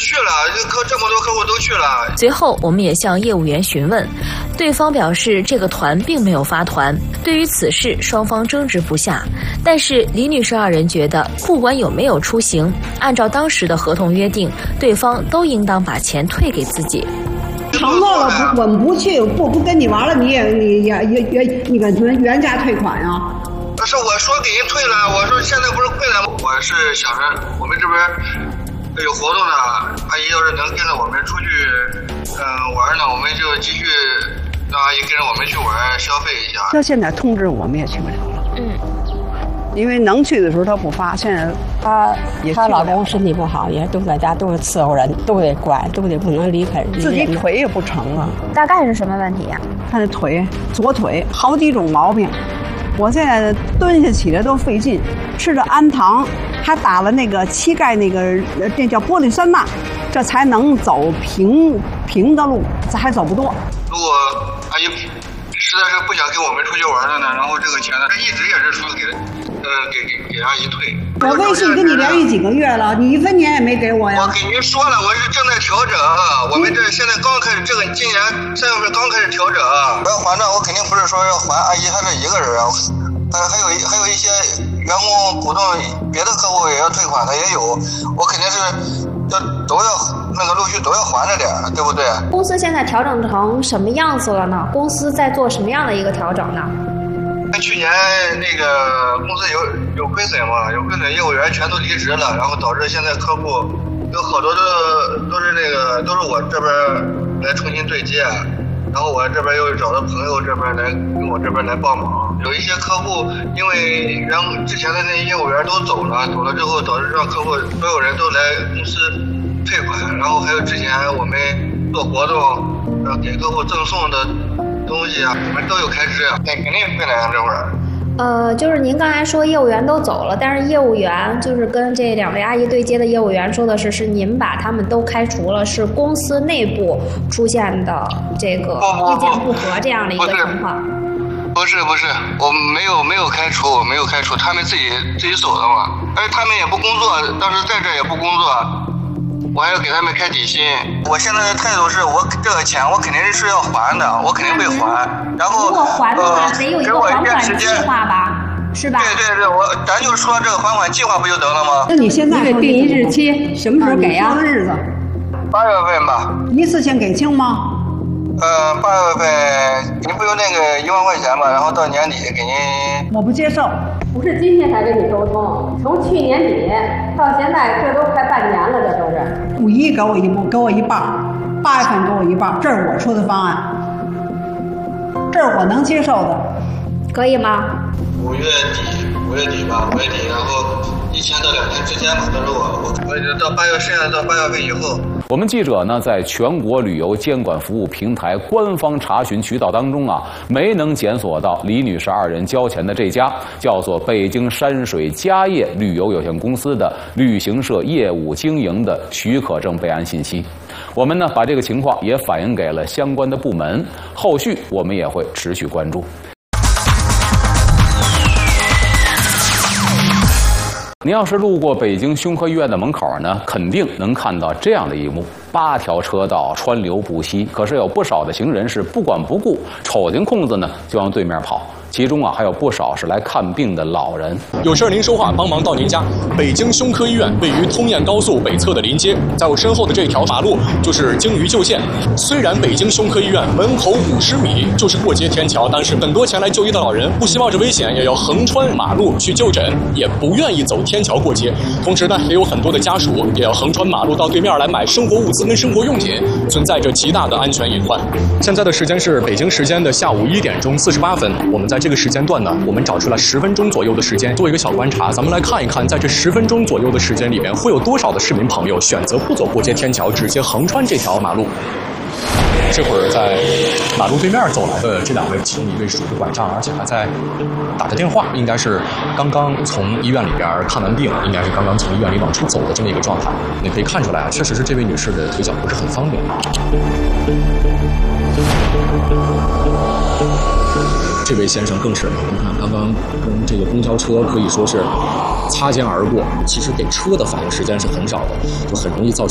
去了，这么多客户都去了。 随后，我们也向业务员询问，对方表示这个团并没有发团。对于此事，双方争执不下。但是李女士二人觉得，不管有没有出行，按照当时的合同约定，对方都应当把钱退给自己。 承诺了我们不去，不跟你玩了，你们原价退款啊？ 不是，我说给人退了，我说现在不是退了吗？我是想着我们这边有活动呢，阿姨要是能跟着我们出去玩呢，我们就继续让阿姨跟着我们去玩消费一下。 那现在通知我们也去不了了。因为能去的时候他不发，现在她老公身体不好，也都在家，都是伺候人，都得管，都得不能离开。 自己腿也不成啊。 大概是什么问题呀？ 他的左腿好几种毛病，我现在蹲下起来都费劲，吃着氨糖，还打了那个膝盖那叫玻璃酸钠，这才能走平的路，这还走不多。 如果阿姨实在是不想跟我们出去玩了呢，然后这个钱呢，一直也是说给阿姨退。 我微信跟你联系几个月了，你1分钱也没给我呀。 我给您说了，我是正在调整，我们这现在刚开始，今年3月份刚开始调整。我要还账，我肯定不是说要还阿姨她这一个人啊，还有一些员工股东，别的客户也要退款的也有，我肯定是都要陆续都要还着点，对不对？ 公司现在调整成什么样子了呢？公司在做什么样的一个调整呢？ 去年那个公司有亏损嘛，有亏损，业务员全都离职了，然后导致现在客户有好多都是我这边来重新对接，然后我这边又找到朋友这边来跟我这边来帮忙。有一些客户因为之前的那些业务员都走了之后，导致让客户所有人都来公司退款，然后还有之前我们做活动给客户赠送的东西啊，我们都有开支啊，那肯定会来这会儿。 就是您刚才说业务员都走了，但是业务员就是跟这2位阿姨对接的业务员说的是您把他们都开除了，是公司内部出现的这个意见不合这样的一个情况。 不是，我没有开除，他们自己走的嘛，而且他们也不工作，当时在这也不工作。我还要给他们开底薪。我现在的态度是我这个钱我肯定是要还的，我肯定会还。然后如果还的话，得有一个还款计划吧，是吧？ 对，咱就说这个还款计划不就得了吗？ 那你现在定一日期，什么时候给呀？ 日子 8月份吧。 一次性给清吗 ？8月份你不有那个1万块钱嘛，然后到年底给您。 我不接受。 不是今天才跟你沟通，从去年底到现在，这都快半年了，这都是。 5一给我一半，8月份给我一半，这是我出的方案，这是我能接受的， 可以吗 ？5月底吧，5月底，然后1天到2天之间吧，到时候我到剩下到8月份以后。 我们记者呢，在全国旅游监管服务平台官方查询渠道当中啊，没能检索到李女士二人交钱的这家叫做北京山水家业旅游有限公司的旅行社业务经营的许可证备案信息。我们呢，把这个情况也反映给了相关的部门，后续我们也会持续关注。您要是路过北京胸科医院的门口呢，肯定能看到这样的一幕：8条车道川流不息，可是有不少的行人是不管不顾，瞅见空子呢就往对面跑。其中啊，还有不少是来看病的老人。 有事您说话，帮忙到您家。北京胸科医院位于通燕高速北侧的临街，在我身后的这条马路就是京渝旧线。虽然北京胸科医院门口50米就是过街天桥，但是很多前来就医的老人不惜冒着危险，也要横穿马路去就诊，也不愿意走天桥过街。同时呢，也有很多的家属也要横穿马路到对面来买生活物资跟生活用品，存在着极大的安全隐患。现在的时间是北京时间的下午1点钟48分，我们在这个时间段呢，我们找出了10分钟左右的时间做一个小观察，咱们来看一看，在这10分钟左右的时间里面，会有多少的市民朋友选择不走过街天桥，直接横穿这条马路。这会儿在马路对面走来的这2位，其中一位拄着拐杖，而且还在打着电话，应该是刚刚从医院里边看完病，应该是刚刚从医院里往出走的这么一个状态。你可以看出来啊，确实是这位女士的腿脚不是很方便。这位先生更是，你看刚刚跟这个公交车可以说是擦肩而过，其实给车的反应时间是很少的，就很容易造成